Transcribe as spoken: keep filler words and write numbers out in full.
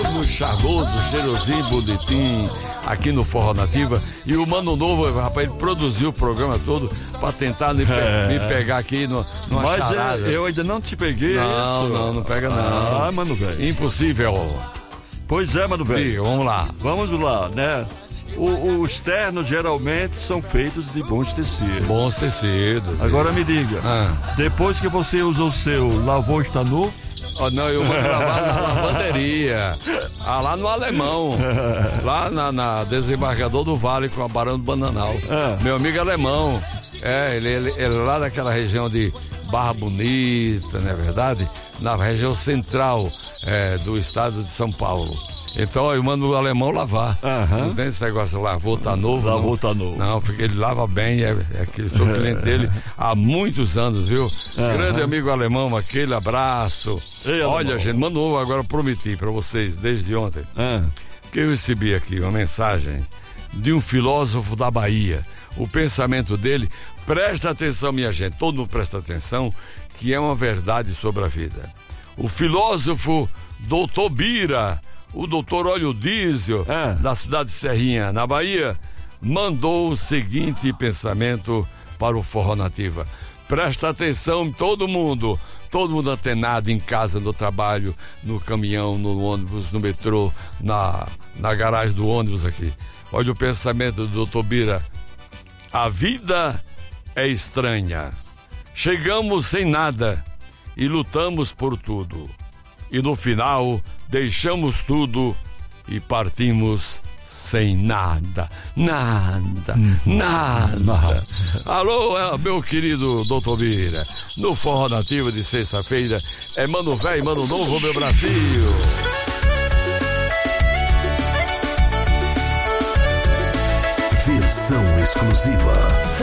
todo mundo charmoso, cheirosinho, bonitinho, aqui no Forró Nativa. E o Mano Novo, rapaz, ele produziu o programa todo pra tentar me, pe- É. me pegar aqui no, numa Mas charada. eu, eu ainda não te peguei, Não, isso? não, não pega não. Ah, mano, velho. Impossível. Pois é, mano, velho. Diga, vamos lá. Vamos lá, né? O- os ternos geralmente são feitos de bons tecidos. Bons tecidos. Agora me diga, Ah. depois que você usou o seu, lavou, está novo? Oh, não, eu vou trabalhar na lavanderia. Ah, lá no Alemão. Lá na, na desembargador do Vale com a Barão do Bananal. Ah. Meu amigo alemão. É, ele, ele, ele é lá daquela região de Barra Bonita, não é verdade? Na região central é, do estado de São Paulo. Então eu mando o alemão lavar. Aham. Não tem esse negócio, lavou, tá novo. Lavou, não. tá novo. Não, porque ele lava bem, é, é que eu sou cliente dele há muitos anos, viu? Aham. Grande amigo alemão, aquele abraço. Ei, Olha, alemão. gente, mandou, agora eu prometi pra vocês, desde ontem, Ah. que eu recebi aqui uma mensagem de um filósofo da Bahia. O pensamento dele, presta atenção, minha gente, todo mundo presta atenção, que é uma verdade sobre a vida. O filósofo doutor Bira, o doutor Óleo Diesel, Ah. da cidade de Serrinha, na Bahia, mandou o seguinte pensamento para o Forró Nativa. Presta atenção, todo mundo, todo mundo antenado em casa, no trabalho, no caminhão, no ônibus, no metrô, na, na garagem do ônibus aqui. Olha o pensamento do doutor Bira. A vida é estranha. Chegamos sem nada e lutamos por tudo. E no final, deixamos tudo e partimos sem nada. Nada, nada. Alô, é, meu querido doutor Bira. No Forró Nativa de sexta-feira, é Mano Velho e Mano Novo, meu Brasil. Versão exclusiva.